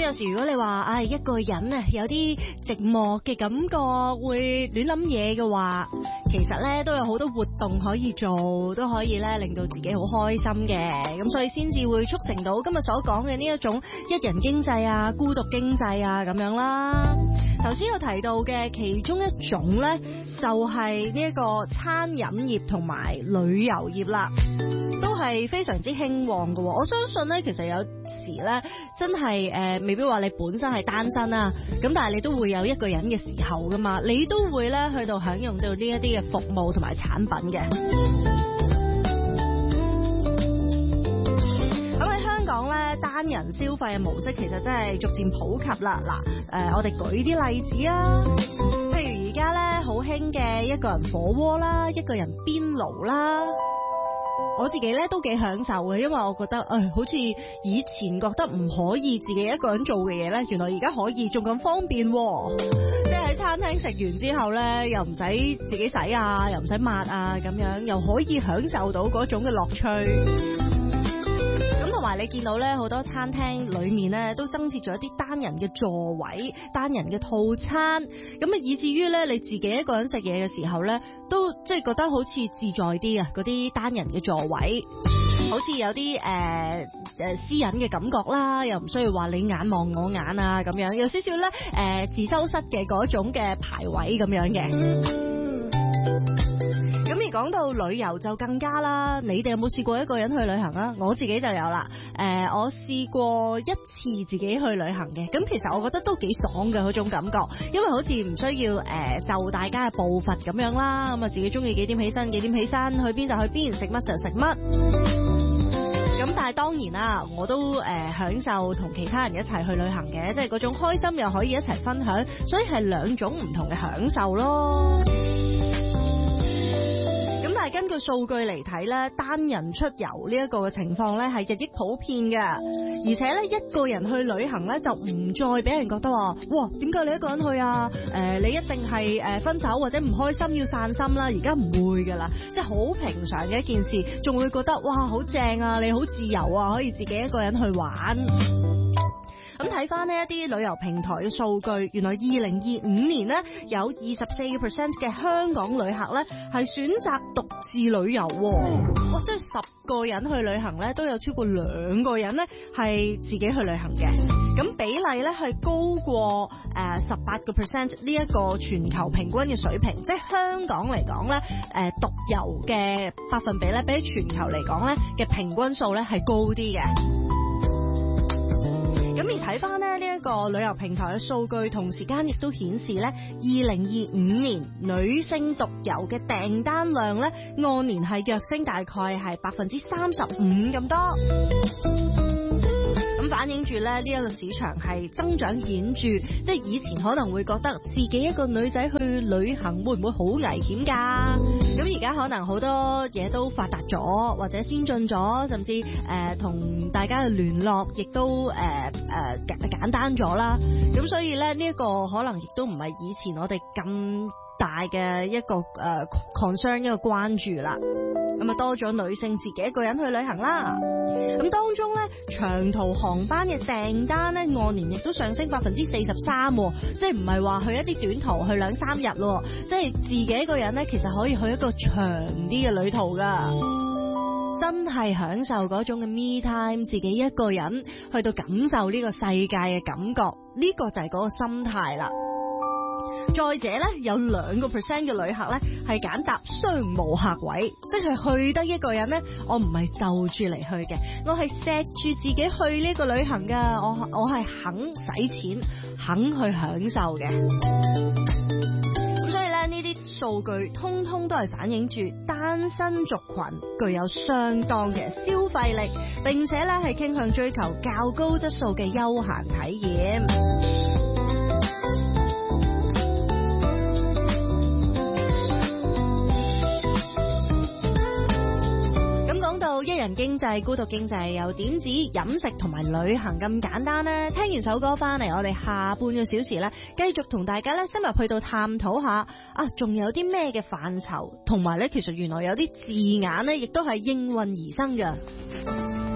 有時如果你話一個人啊有啲寂寞嘅感覺，會亂諗嘢嘅話，其實咧都有好多活動可以做，都可以咧令到自己好開心嘅，咁所以先至會促成到今日所講嘅呢一種一人經濟啊、孤獨經濟啊咁樣啦。頭先有提到嘅其中一種咧，就係呢一個餐飲業同埋旅遊業啦，都係非常之興旺嘅。我相信咧，其實有時咧真係未必話你本身係單身啊，咁但係你都會有一個人嘅時候噶嘛，你都會咧去到享用到呢一啲嘅服務同埋產品嘅。咁喺香港咧，單人消費嘅模式其實真係逐漸普及啦。嗱，我哋舉啲例子啊，譬如而家咧好興嘅一個人火鍋啦，一個人邊爐啦。我自己咧都幾享受嘅，因為我覺得好似以前覺得唔可以自己一個人做嘅嘢咧，原來而家可以，仲咁方便喎。即係喺餐廳食完之後咧，又唔使自己洗啊，又唔使抹啊，咁樣又可以享受到嗰種嘅樂趣。同埋你見到咧，好多餐廳裏面咧都增設咗一啲單人嘅座位、單人嘅套餐，咁啊以至於咧你自己一個人食嘢嘅時候咧，都即係覺得好似自在啲啊！嗰啲單人嘅座位，好似有啲私隱嘅感覺啦，又唔需要話你眼望我眼啊咁樣，有少少咧自修室嘅嗰種嘅排位咁樣嘅。咁而講到旅遊就更加啦，你哋有冇試過一個人去旅行啊？我自己就有啦。我試過一次自己去旅行嘅，咁其實我覺得都幾爽嘅嗰種感覺，因為好似唔需要就大家嘅步伐咁樣啦，咁啊自己中意幾點起身幾點起身，去邊就去邊，食乜就食乜。咁但係當然啦，我都享受同其他人一齊去旅行嘅，即係嗰種開心又可以一齊分享，所以係兩種唔同嘅享受咯。但係根據數據嚟睇咧，單人出遊呢一個嘅情況咧係日益普遍嘅，而且咧一個人去旅行咧就唔再俾人覺得話，哇，點解你一個人去啊？你一定係分手或者唔開心要散心啦，而家唔會噶啦，即係好平常嘅一件事，仲會覺得哇好正啊，你好自由啊，可以自己一個人去玩。咁睇翻呢一啲旅遊平台嘅數據，原來2025年呢有24% 嘅香港旅客呢係選擇獨自旅遊，哇！即係10個人去旅行呢都有超過2個人呢係自己去旅行嘅，咁比例呢係高過18% 呢一個全球平均嘅水平，即係香港嚟講呢獨遊嘅百分比呢比全球嚟講呢嘅平均數呢係高啲嘅。咁而睇翻呢一個旅遊平台嘅數據，同時間亦都顯示呢2025年女性獨遊嘅訂單量呢按年係躍升，大概係35%咁多。咁反映住咧呢一個市場係增長顯著，即係以前可能會覺得自己一個女仔去旅行會唔會好危險㗎？咁而家可能好多嘢都發達咗，或者先進咗，甚至同大家嘅聯絡亦都簡單咗啦。咁所以咧呢一個可能亦都唔係以前我哋咁大嘅一個concern， 一個關注啦。咁啊多咗女性自己一個人去旅行啦。咁當中咧長途航班嘅訂單咧按年亦都上升43%，即係唔係話去一啲短途去2-3日咯，即係自己一個人咧其實可以去一個長啲嘅旅途噶，真係享受嗰種嘅 me time， 自己一個人去到感受呢個世界嘅感覺，呢個就係嗰個心態啦。再者咧，有2% 嘅旅客咧係揀搭商務客位，即係去得一個人咧，我唔係就住嚟去嘅，我係錫住自己去呢個旅行噶，我係肯使錢，肯去享受嘅。咁所以咧呢啲數據通通都係反映住單身族群具有相當嘅消費力，並且咧係傾向追求較高質素嘅休閒體驗。一人經濟、孤獨經濟又點止飲食同埋旅行咁簡單呢？聽完首歌翻嚟，我哋下半個小時咧，繼續同大家咧深入去到探討下仲有啲咩嘅範疇，同埋咧，其實原來有啲字眼咧，亦都係應運而生嘅。